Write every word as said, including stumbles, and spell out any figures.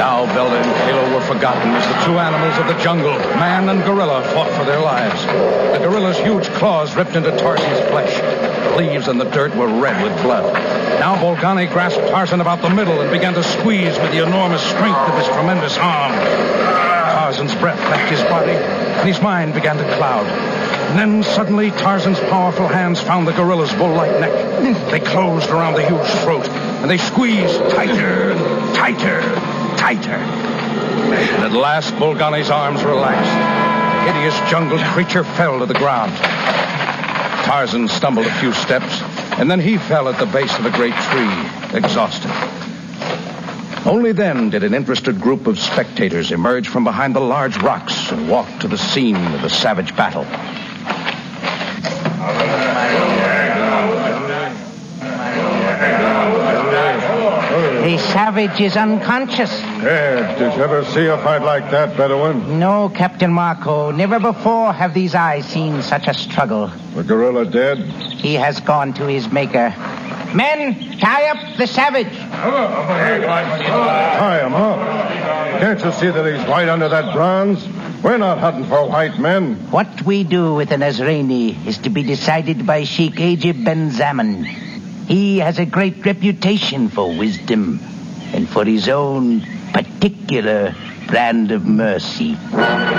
Now Bella and Kalo were forgotten as the two animals of the jungle, man and gorilla, fought for their lives. The gorilla's huge claws ripped into Tarzan's flesh. The leaves and the dirt were red with blood. Now Bolgani grasped Tarzan about the middle and began to squeeze with the enormous strength of his tremendous arm. Tarzan's breath left his body, and his mind began to cloud. And then suddenly Tarzan's powerful hands found the gorilla's bull-like neck. They closed around the huge throat, and they squeezed tighter and tighter, tighter. And at last, Bolgani's arms relaxed. The hideous jungle creature fell to the ground. Tarzan stumbled a few steps, and then he fell at the base of a great tree, exhausted. Only then did an interested group of spectators emerge from behind the large rocks and walk to the scene of the savage battle. The savage is unconscious. Ed, did you ever see a fight like that, Bedouin? No, Captain Marco. Never before have these eyes seen such a struggle. The gorilla dead? He has gone to his maker. Men, tie up the savage. Tie him up? Can't you see that he's white under that bronze? We're not hunting for white men. What we do with an Azraini is to be decided by Sheikh Ajib Ben Zaman. He has a great reputation for wisdom and for his own particular brand of mercy.